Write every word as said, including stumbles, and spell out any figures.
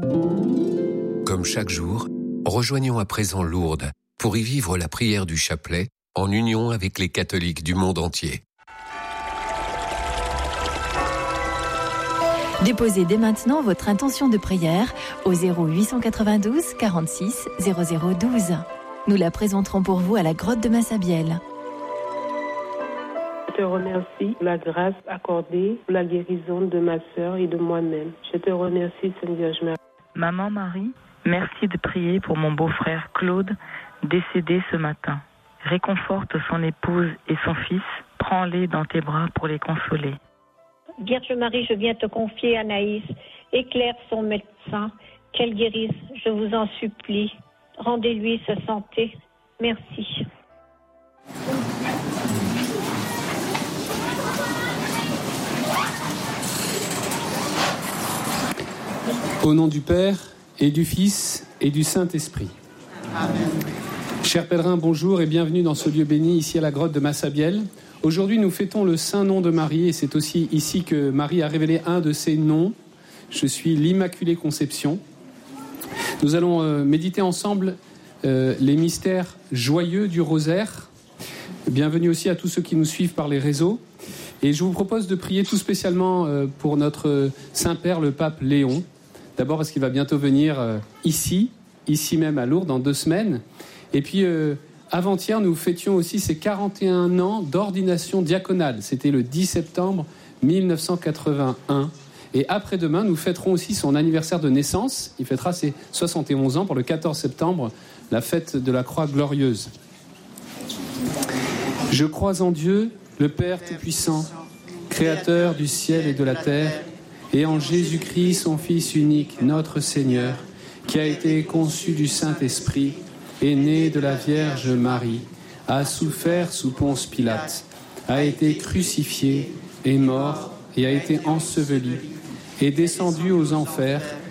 Comme chaque jour, rejoignons à présent Lourdes pour y vivre la prière du chapelet en union avec les catholiques du monde entier. Déposez dès maintenant votre intention de prière au zéro huit cent quatre-vingt-douze quarante-six zéro zéro douze. Nous la présenterons pour vous à la grotte de Massabielle. Je te remercie pour la grâce accordée pour la guérison de ma sœur et de moi-même. Je te remercie, Sainte Vierge Marie. Maman Marie, merci de prier pour mon beau-frère Claude, décédé ce matin. Réconforte son épouse et son fils. Prends-les dans tes bras pour les consoler. Vierge Marie, je viens te confier Anaïs. Éclaire son médecin, qu'elle guérisse, je vous en supplie. Rendez-lui sa santé. Merci. Au nom du Père et du Fils et du Saint-Esprit. Amen. Chers pèlerins, bonjour et bienvenue dans ce lieu béni, ici à la grotte de Massabielle. Aujourd'hui, nous fêtons le saint nom de Marie et c'est aussi ici que Marie a révélé un de ses noms. Je suis l'Immaculée Conception. Nous allons euh, méditer ensemble euh, les mystères joyeux du rosaire. Bienvenue aussi à tous ceux qui nous suivent par les réseaux. Et je vous propose de prier tout spécialement euh, pour notre Saint-Père, le pape Léon. D'abord parce qu'il va bientôt venir euh, ici, ici même à Lourdes, dans deux semaines. Et puis, euh, avant-hier, nous fêtions aussi ses quarante et un ans d'ordination diaconale. C'était le dix septembre mille neuf cent quatre-vingt-un. Et après-demain, nous fêterons aussi son anniversaire de naissance. Il fêtera ses soixante et onze ans pour le quatorze septembre, la fête de la Croix glorieuse. Je crois en Dieu, le Père Tout-Puissant, Créateur du ciel et de la terre, et en Jésus-Christ, son Fils unique, notre Seigneur, qui a été conçu du Saint-Esprit, est né de la Vierge Marie, a souffert sous Ponce Pilate, a été crucifié, est mort et a été enseveli, est descendu aux enfers,